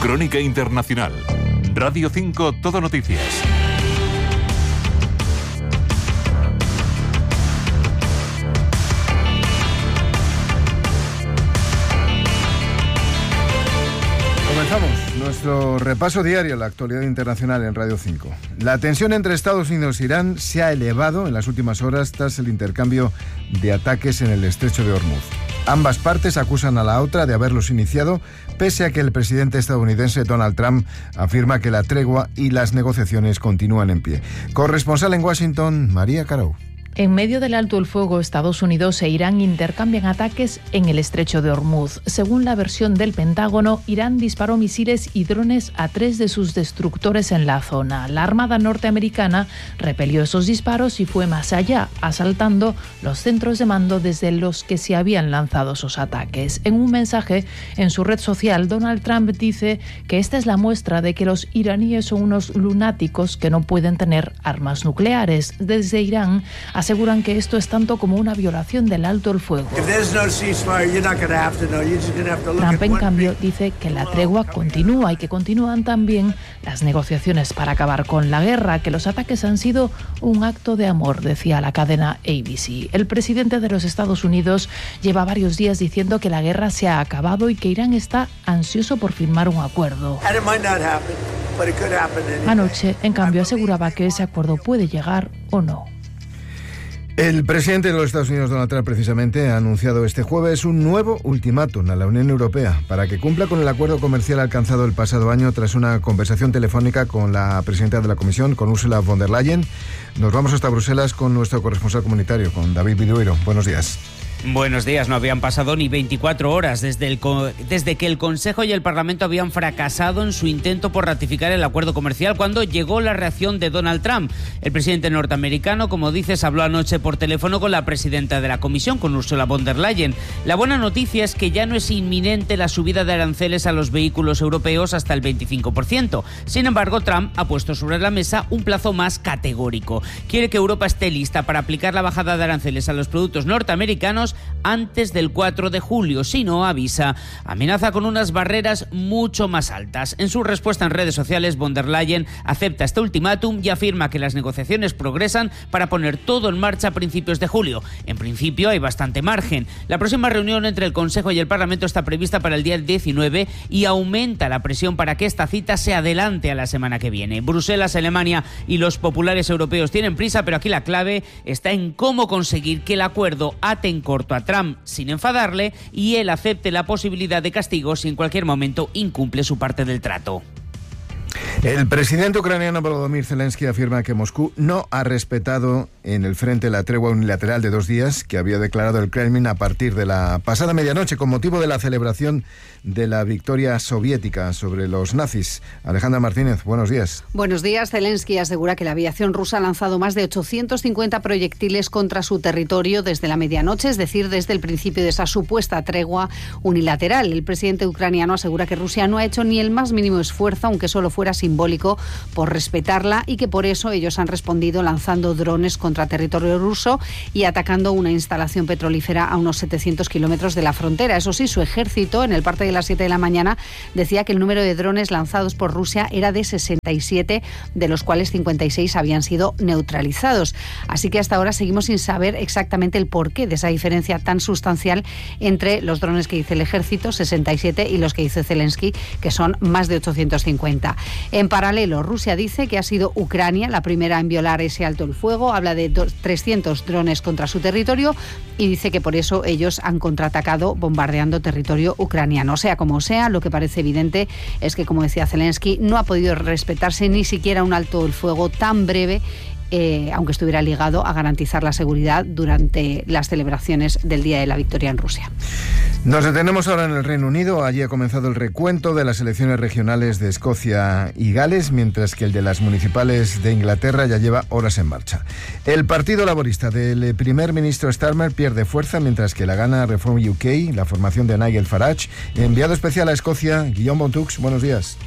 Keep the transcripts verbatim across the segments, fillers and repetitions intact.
Crónica Internacional. Radio cinco Todo Noticias. Comenzamos nuestro repaso diario a la actualidad internacional en Radio cinco. La tensión entre Estados Unidos e Irán se ha elevado en las últimas horas tras el intercambio de ataques en el estrecho de Hormuz. Ambas partes acusan a la otra de haberlos iniciado, pese a que el presidente estadounidense Donald Trump afirma que la tregua y las negociaciones continúan en pie. Corresponsal en Washington, María Carau. En medio del alto el fuego, Estados Unidos e Irán intercambian ataques en el estrecho de Hormuz. Según la versión del Pentágono, Irán disparó misiles y drones a tres de sus destructores en la zona. La Armada norteamericana repelió esos disparos y fue más allá, asaltando los centros de mando desde los que se habían lanzado esos ataques. En un mensaje en su red social, Donald Trump dice que esta es la muestra de que los iraníes son unos lunáticos que no pueden tener armas nucleares. Desde Irán aseguran que esto es tanto como una violación del alto el fuego. Trump, en cambio, dice que la tregua continúa y que continúan también las negociaciones para acabar con la guerra, que los ataques han sido un acto de amor, decía la cadena A B C. El presidente de los Estados Unidos lleva varios días diciendo que la guerra se ha acabado y que Irán está ansioso por firmar un acuerdo. Anoche, en cambio, aseguraba que ese acuerdo puede llegar o no. El presidente de los Estados Unidos, Donald Trump, precisamente ha anunciado este jueves un nuevo ultimátum a la Unión Europea para que cumpla con el acuerdo comercial alcanzado el pasado año tras una conversación telefónica con la presidenta de la Comisión, con Ursula von der Leyen. Nos vamos hasta Bruselas con nuestro corresponsal comunitario, con David Vidueiro. Buenos días. Buenos días. No habían pasado ni veinticuatro horas desde, el, desde que el Consejo y el Parlamento habían fracasado en su intento por ratificar el acuerdo comercial cuando llegó la reacción de Donald Trump. El presidente norteamericano, como dices, habló anoche por teléfono con la presidenta de la Comisión, con Ursula von der Leyen. La buena noticia es que ya no es inminente la subida de aranceles a los vehículos europeos hasta el veinticinco por ciento. Sin embargo, Trump ha puesto sobre la mesa un plazo más categórico. Quiere que Europa esté lista para aplicar la bajada de aranceles a los productos norteamericanos antes del cuatro de julio, si no, avisa, amenaza con unas barreras mucho más altas. En su respuesta en redes sociales, von der Leyen acepta este ultimátum y afirma que las negociaciones progresan para poner todo en marcha a principios de julio. En principio hay bastante margen. La próxima reunión entre el Consejo y el Parlamento está prevista para el día diecinueve y aumenta la presión para que esta cita se adelante a la semana que viene. Bruselas, Alemania y los populares europeos tienen prisa, pero aquí la clave está en cómo conseguir que el acuerdo ate en corto a Trump sin enfadarle y él acepte la posibilidad de castigo si en cualquier momento incumple su parte del trato. El presidente ucraniano Volodymyr Zelensky afirma que Moscú no ha respetado en el frente la tregua unilateral de dos días que había declarado el Kremlin a partir de la pasada medianoche con motivo de la celebración de la victoria soviética sobre los nazis. Alejandra Martínez, buenos días. Buenos días. Zelensky asegura que la aviación rusa ha lanzado más de ochocientos cincuenta proyectiles contra su territorio desde la medianoche, es decir, desde el principio de esa supuesta tregua unilateral. El presidente ucraniano asegura que Rusia no ha hecho ni el más mínimo esfuerzo, aunque solo fuera simbólico, por respetarla y que por eso ellos han respondido lanzando drones contra territorio ruso y atacando una instalación petrolífera a unos setecientos kilómetros de la frontera. Eso sí, su ejército, en el parte de las siete de la mañana, decía que el número de drones lanzados por Rusia era de sesenta y siete, de los cuales cincuenta y seis habían sido neutralizados. Así que hasta ahora seguimos sin saber exactamente el porqué de esa diferencia tan sustancial entre los drones que dice el ejército, sesenta y siete, y los que dice Zelensky, que son más de ochocientos cincuenta. En paralelo, Rusia dice que ha sido Ucrania la primera en violar ese alto el fuego, habla de trescientos drones contra su territorio y dice que por eso ellos han contraatacado bombardeando territorio ucraniano. Sea como sea, lo que parece evidente es que, como decía Zelensky, no ha podido respetarse ni siquiera un alto el fuego tan breve, eh, aunque estuviera ligado a garantizar la seguridad durante las celebraciones del Día de la Victoria en Rusia. Nos detenemos ahora en el Reino Unido. Allí ha comenzado el recuento de las elecciones regionales de Escocia y Gales, mientras que el de las municipales de Inglaterra ya lleva horas en marcha. El Partido Laborista del primer ministro Starmer pierde fuerza, mientras que la gana Reform U K, la formación de Nigel Farage. Enviado especial a Escocia, Guillaume Bontux, buenos días.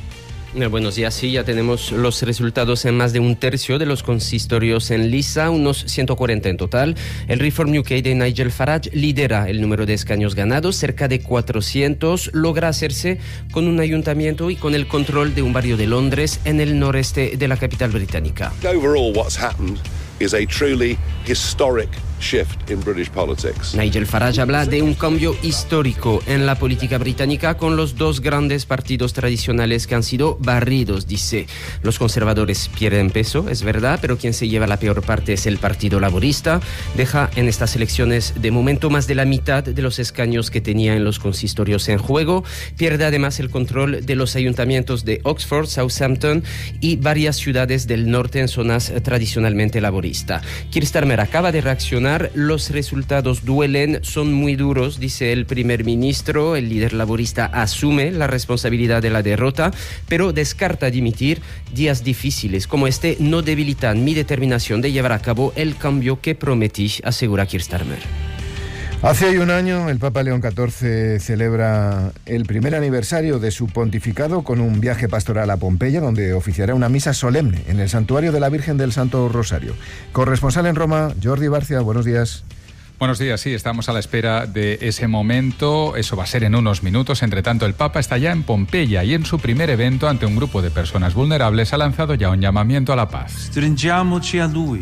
Buenos días, sí, ya tenemos los resultados en más de un tercio de los consistorios en lisa, unos ciento cuarenta en total. El Reform U K de Nigel Farage lidera el número de escaños ganados, cerca de cuatrocientos. Logra hacerse con un ayuntamiento y con el control de un barrio de Londres en el noreste de la capital británica. Overall, what's happened is a truly historic shift in British politics. Nigel Farage habla de un cambio histórico en la política británica con los dos grandes partidos tradicionales que han sido barridos, dice. Los conservadores pierden peso, es verdad, pero quien se lleva la peor parte es el Partido Laborista. Deja en estas elecciones de momento más de la mitad de los escaños que tenía en los consistorios en juego. Pierde además el control de los ayuntamientos de Oxford, Southampton y varias ciudades del norte en zonas tradicionalmente laboristas. Keir Starmer acaba de reaccionar. Los resultados duelen, son muy duros, dice el primer ministro. El líder laborista asume la responsabilidad de la derrota, pero descarta dimitir. Días difíciles como este no debilitan mi determinación de llevar a cabo el cambio que prometí, asegura Keir Starmer. Hace hoy un año, el Papa León catorce celebra el primer aniversario de su pontificado con un viaje pastoral a Pompeya, donde oficiará una misa solemne en el santuario de la Virgen del Santo Rosario. Corresponsal en Roma, Jordi Barcia, buenos días. Buenos días, sí, estamos a la espera de ese momento, eso va a ser en unos minutos. Entre tanto, el Papa está ya en Pompeya y en su primer evento ante un grupo de personas vulnerables ha lanzado ya un llamamiento a la paz. Stringiamoci a lui.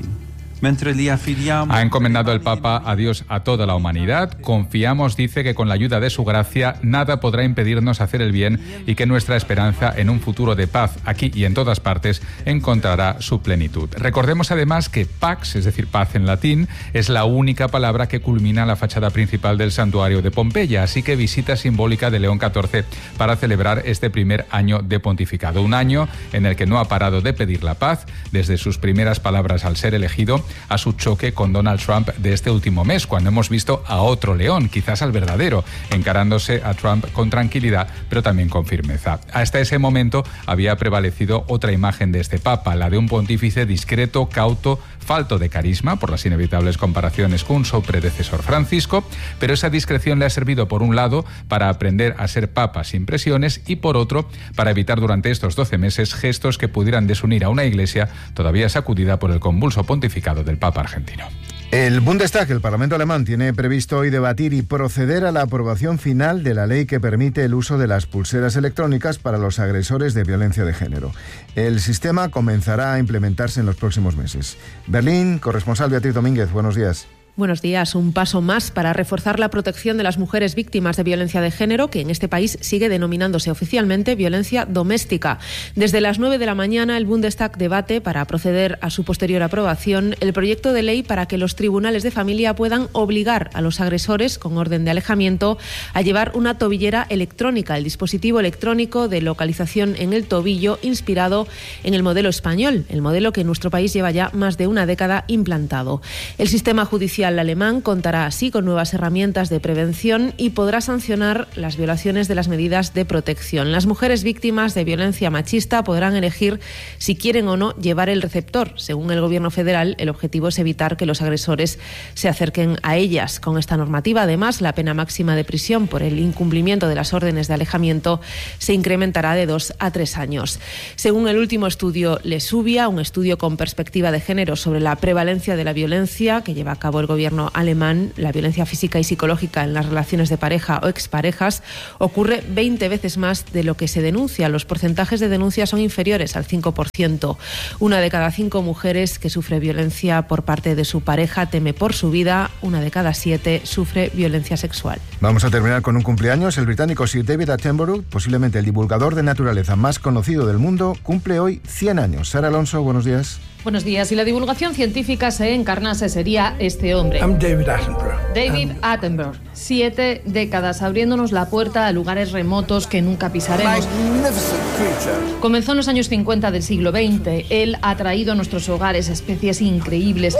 Ha encomendado el Papa a Dios a toda la humanidad. Confiamos, dice, que con la ayuda de su gracia nada podrá impedirnos hacer el bien y que nuestra esperanza en un futuro de paz aquí y en todas partes encontrará su plenitud. Recordemos además que Pax, es decir, paz en latín, es la única palabra que culmina la fachada principal del santuario de Pompeya, así que visita simbólica de León catorce para celebrar este primer año de pontificado. Un año en el que no ha parado de pedir la paz, desde sus primeras palabras al ser elegido a su choque con Donald Trump de este último mes, cuando hemos visto a otro león, quizás al verdadero, encarándose a Trump con tranquilidad, pero también con firmeza. Hasta ese momento había prevalecido otra imagen de este Papa, la de un pontífice discreto, cauto, falto de carisma, por las inevitables comparaciones con su predecesor Francisco, pero esa discreción le ha servido, por un lado, para aprender a ser Papa sin presiones y, por otro, para evitar durante estos doce meses gestos que pudieran desunir a una iglesia todavía sacudida por el convulso pontificado del Papa argentino. El Bundestag, el Parlamento alemán, tiene previsto hoy debatir y proceder a la aprobación final de la ley que permite el uso de las pulseras electrónicas para los agresores de violencia de género. El sistema comenzará a implementarse en los próximos meses. Berlín, corresponsal Beatriz Domínguez, buenos días. Buenos días. Un paso más para reforzar la protección de las mujeres víctimas de violencia de género, que en este país sigue denominándose oficialmente violencia doméstica. Desde las nueve de la mañana, el Bundestag debate, para proceder a su posterior aprobación, el proyecto de ley para que los tribunales de familia puedan obligar a los agresores, con orden de alejamiento, a llevar una tobillera electrónica, el dispositivo electrónico de localización en el tobillo inspirado en el modelo español, el modelo que en nuestro país lleva ya más de una década implantado. El sistema judicial El alemán contará así con nuevas herramientas de prevención y podrá sancionar las violaciones de las medidas de protección. Las mujeres víctimas de violencia machista podrán elegir si quieren o no llevar el receptor. Según el Gobierno federal, el objetivo es evitar que los agresores se acerquen a ellas. Con esta normativa, además, la pena máxima de prisión por el incumplimiento de las órdenes de alejamiento se incrementará de dos a tres años. Según el último estudio Lesubia, un estudio con perspectiva de género sobre la prevalencia de la violencia que lleva a cabo el gobierno alemán, la violencia física y psicológica en las relaciones de pareja o exparejas ocurre veinte veces más de lo que se denuncia. Los porcentajes de denuncia son inferiores al cinco por ciento. Una de cada cinco mujeres que sufre violencia por parte de su pareja teme por su vida. Una de cada siete sufre violencia sexual. Vamos a terminar con un cumpleaños. El británico Sir David Attenborough, posiblemente el divulgador de naturaleza más conocido del mundo, cumple hoy cien años. Sara Alonso, buenos días. Buenos días. Si la divulgación científica se encarnase, sería este hombre. I'm David Attenborough. David um, Attenborough. Siete décadas abriéndonos la puerta a lugares remotos que nunca pisaremos. Comenzó en los años cincuenta del siglo veinte. Él ha traído a nuestros hogares especies increíbles.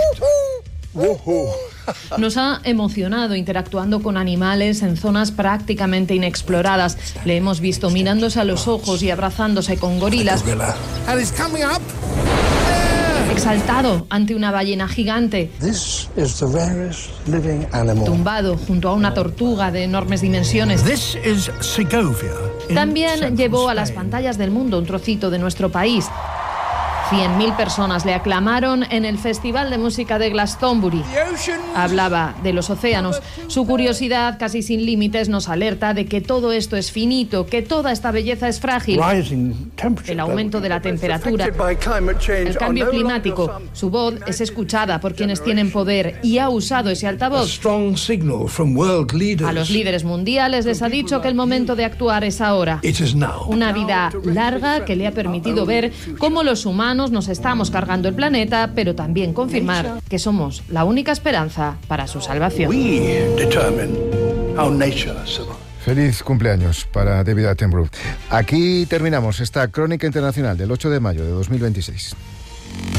Nos ha emocionado interactuando con animales en zonas prácticamente inexploradas. Le hemos visto mirándose a los ojos y abrazándose con gorilas. Exaltado ante una ballena gigante. This is the rarest living animal. Tumbado junto a una tortuga de enormes dimensiones. This is Segovia, También llevó a las pantallas del mundo un trocito de nuestro país. cien mil personas le aclamaron en el Festival de Música de Glastonbury. Hablaba de los océanos. Su curiosidad, casi sin límites, nos alerta de que todo esto es finito, que toda esta belleza es frágil. El aumento de la temperatura, el cambio climático. Su voz es escuchada por quienes tienen poder y ha usado ese altavoz. A los líderes mundiales les ha dicho que el momento de actuar es ahora. Una vida larga que le ha permitido ver cómo los humanos nos estamos cargando el planeta, pero también confirmar que somos la única esperanza para su salvación. Feliz cumpleaños para David Attenborough. Aquí terminamos esta crónica internacional del ocho de mayo de dos mil veintiséis.